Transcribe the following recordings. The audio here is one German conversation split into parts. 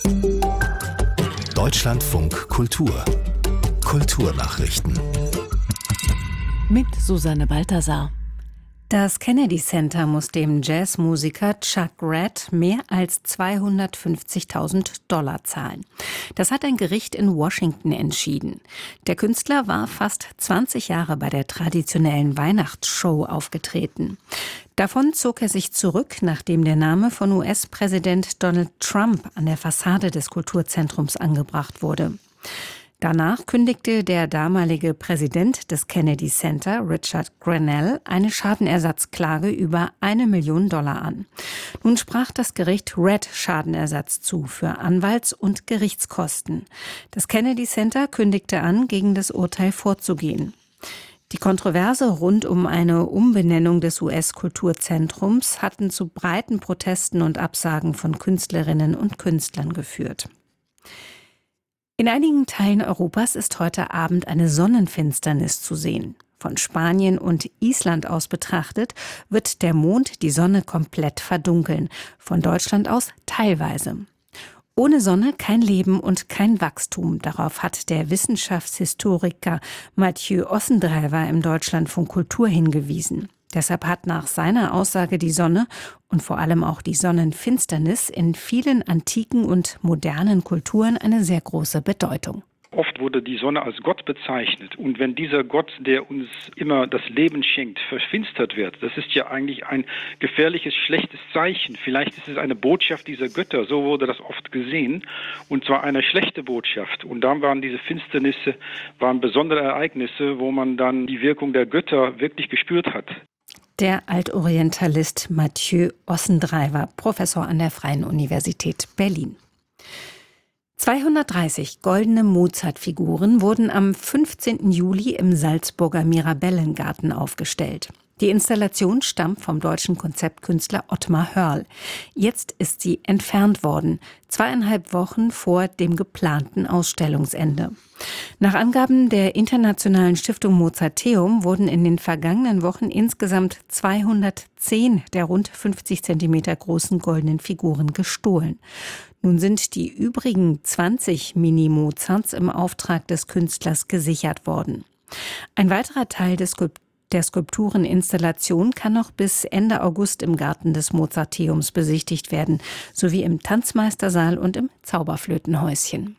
Deutschlandfunk Kultur. Kulturnachrichten. Mit Susanne Balthasar. Das Kennedy Center muss dem Jazzmusiker Chuck Red mehr als $250.000 zahlen. Das hat ein Gericht in Washington entschieden. Der Künstler war fast 20 Jahre bei der traditionellen Weihnachtsshow aufgetreten. Davon zog er sich zurück, nachdem der Name von US-Präsident Donald Trump an der Fassade des Kulturzentrums angebracht wurde. Danach kündigte der damalige Präsident des Kennedy Center, Richard Grenell, eine Schadenersatzklage über $1 Million an. Nun sprach das Gericht Red Schadenersatz zu für Anwalts- und Gerichtskosten. Das Kennedy Center kündigte an, gegen das Urteil vorzugehen. Die Kontroverse rund um eine Umbenennung des US-Kulturzentrums hatten zu breiten Protesten und Absagen von Künstlerinnen und Künstlern geführt. In einigen Teilen Europas ist heute Abend eine Sonnenfinsternis zu sehen. Von Spanien und Island aus betrachtet wird der Mond die Sonne komplett verdunkeln, von Deutschland aus teilweise. Ohne Sonne kein Leben und kein Wachstum. Darauf hat der Wissenschaftshistoriker Mathieu Ossendrijver im Deutschlandfunk Kultur hingewiesen. Deshalb hat nach seiner Aussage die Sonne und vor allem auch die Sonnenfinsternis in vielen antiken und modernen Kulturen eine sehr große Bedeutung. Oft wurde die Sonne als Gott bezeichnet. Und wenn dieser Gott, der uns immer das Leben schenkt, verfinstert wird, das ist ja eigentlich ein gefährliches, schlechtes Zeichen. Vielleicht ist es eine Botschaft dieser Götter, so wurde das oft gesehen. Und zwar eine schlechte Botschaft. Und dann waren diese Finsternisse, besondere Ereignisse, wo man dann die Wirkung der Götter wirklich gespürt hat. Der Altorientalist Mathieu Ossendrijver, Professor an der Freien Universität Berlin. 230 goldene Mozart-Figuren wurden am 15. Juli im Salzburger Mirabellengarten aufgestellt. Die Installation stammt vom deutschen Konzeptkünstler Ottmar Hörl. Jetzt ist sie entfernt worden, 2,5 Wochen vor dem geplanten Ausstellungsende. Nach Angaben der Internationalen Stiftung Mozarteum wurden in den vergangenen Wochen insgesamt 210 der rund 50 Zentimeter großen goldenen Figuren gestohlen. Nun sind die übrigen 20 Mini-Mozarts im Auftrag des Künstlers gesichert worden. Ein weiterer Teil der Skulptureninstallation kann noch bis Ende August im Garten des Mozarteums besichtigt werden, sowie im Tanzmeistersaal und im Zauberflötenhäuschen.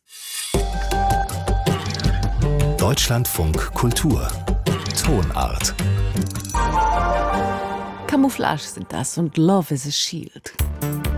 Deutschlandfunk Kultur. Tonart. Camouflage sind das und Love is a Shield.